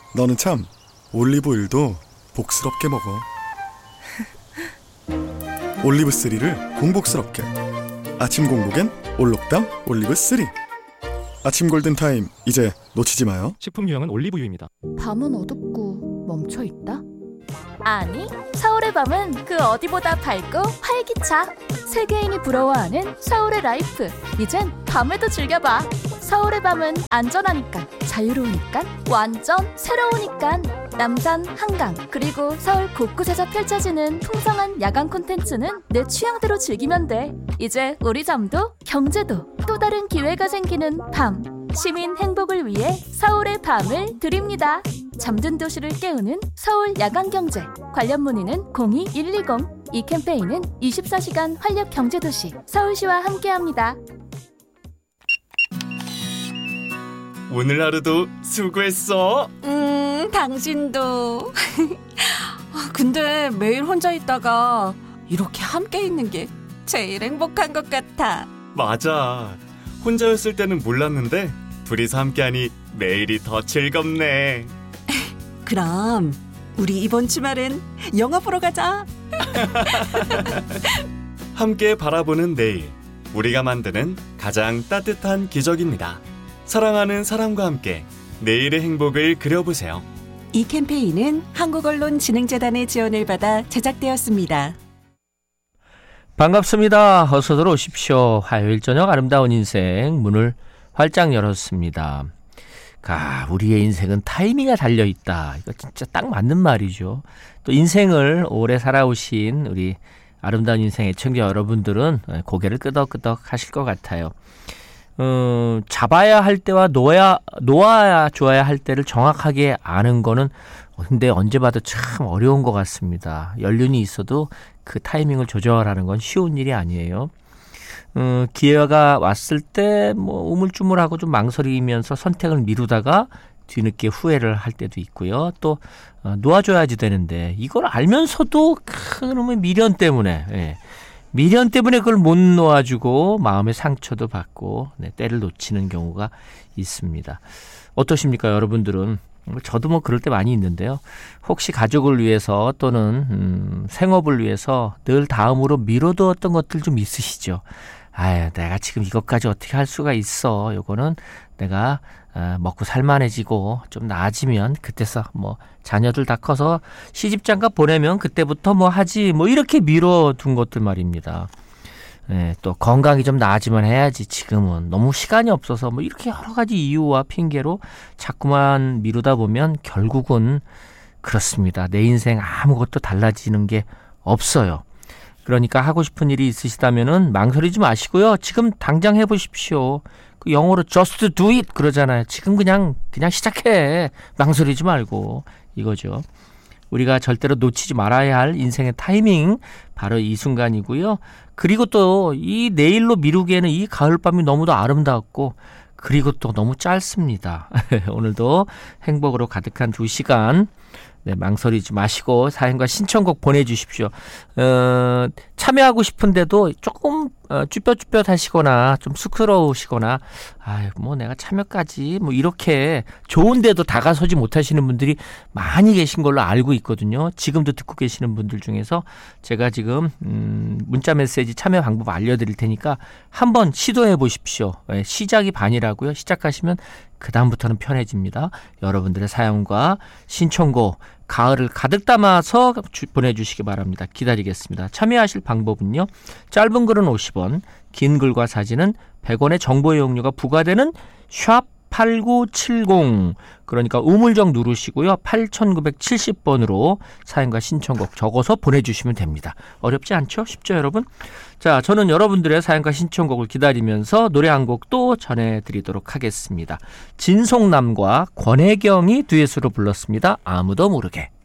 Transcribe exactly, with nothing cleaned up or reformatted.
너는 참 올리브오일도 복스럽게 먹어. 올리브쓰리를 공복스럽게. 아침 공복엔 올록당 올리브쓰리. 아침 골든타임 이제 놓치지 마요. 식품 유형은 올리브유입니다. 밤은 어둡고 멈춰있다? 아니, 서울의 밤은 그 어디보다 밝고 활기차. 세계인이 부러워하는 서울의 라이프. 이젠 밤에도 즐겨봐. 서울의 밤은 안전하니까, 자유로우니까, 완전 새로우니까. 남산, 한강, 그리고 서울 곳곳에서 펼쳐지는 풍성한 야간 콘텐츠는 내 취향대로 즐기면 돼. 이제 우리 잠도 경제도 또 다른 기회가 생기는 밤. 시민 행복을 위해 서울의 밤을 드립니다. 잠든 도시를 깨우는 서울 야간경제. 관련 문의는 공이 일이공. 이 캠페인은 이십사 시간 활력 경제도시 서울시와 함께합니다. 오늘 하루도 수고했어. 음, 당신도. 근데 매일 혼자 있다가 이렇게 함께 있는 게 제일 행복한 것 같아. 맞아. 혼자였을 때는 몰랐는데 둘이서 함께하니 매일이 더 즐겁네. 그럼 우리 이번 주말엔 영화 보러 가자. 함께 바라보는 내일, 우리가 만드는 가장 따뜻한 기적입니다. 사랑하는 사람과 함께 내일의 행복을 그려보세요. 이 캠페인은 한국언론진흥재단의 지원을 받아 제작되었습니다. 반갑습니다. 어서 들어오십시오. 화요일 저녁 아름다운 인생 문을 활짝 열었습니다. 아, 우리의 인생은 타이밍에 달려있다. 이거 진짜 딱 맞는 말이죠. 또 인생을 오래 살아오신 우리 아름다운 인생 애청자 여러분들은 고개를 끄덕끄덕 하실 것 같아요. 어, 잡아야 할 때와 놓아야, 놓아야 줘야 할 때를 정확하게 아는 거는 근데 언제 봐도 참 어려운 것 같습니다. 연륜이 있어도 그 타이밍을 조절하는 건 쉬운 일이 아니에요. 어, 기회가 왔을 때 뭐 우물쭈물하고 좀 망설이면서 선택을 미루다가 뒤늦게 후회를 할 때도 있고요. 또 어, 놓아줘야지 되는데 이걸 알면서도 그놈의 미련 때문에 예. 미련 때문에 그걸 못 놓아주고 마음의 상처도 받고 네, 때를 놓치는 경우가 있습니다. 어떠십니까 여러분들은? 저도 뭐 그럴 때 많이 있는데요. 혹시 가족을 위해서 또는 음, 생업을 위해서 늘 다음으로 미뤄두었던 것들 좀 있으시죠? 아유, 내가 지금 이것까지 어떻게 할 수가 있어. 요거는 내가 어, 먹고 살만해지고 좀 나아지면 그때서 뭐 자녀들 다 커서 시집장가 보내면 그때부터 뭐 하지 뭐 이렇게 미뤄둔 것들 말입니다. 네, 또 건강이 좀 나아지면 해야지 지금은 너무 시간이 없어서 뭐 이렇게 여러 가지 이유와 핑계로 자꾸만 미루다 보면 결국은 그렇습니다. 내 인생 아무것도 달라지는 게 없어요. 그러니까 하고 싶은 일이 있으시다면은 망설이지 마시고요. 지금 당장 해보십시오. 그 영어로 just do it 그러잖아요. 지금 그냥 그냥 시작해. 망설이지 말고 이거죠. 우리가 절대로 놓치지 말아야 할 인생의 타이밍 바로 이 순간이고요. 그리고 또 이 내일로 미루기에는 이 가을밤이 너무도 아름답고 그리고 또 너무 짧습니다. 오늘도 행복으로 가득한 두 시간 네, 망설이지 마시고 사연과 신청곡 보내주십시오. 어, 참여하고 싶은데도 조금 어, 쭈뼛쭈뼛 하시거나 좀 쑥스러우시거나 아유 뭐 내가 참여까지 뭐 이렇게 좋은데도 다가서지 못하시는 분들이 많이 계신 걸로 알고 있거든요. 지금도 듣고 계시는 분들 중에서 제가 지금 음, 문자 메시지 참여 방법 알려드릴 테니까 한번 시도해 보십시오. 네, 시작이 반이라고요. 시작하시면 그 다음부터는 편해집니다. 여러분들의 사연과 신청곡 가을을 가득 담아서 주, 보내주시기 바랍니다. 기다리겠습니다. 참여하실 방법은요. 짧은 글은 오십 원, 긴 글과 사진은 백 원의 정보 이용료가 부과되는 샵 팔구칠공 그러니까 우물정 누르시고요. 팔구칠공 번으로 사연과 신청곡 적어서 보내주시면 됩니다. 어렵지 않죠? 쉽죠 여러분? 자, 저는 여러분들의 사연과 신청곡을 기다리면서 노래 한 곡 또 전해드리도록 하겠습니다. 진송남과 권혜경이 듀엣으로 불렀습니다. 아무도 모르게.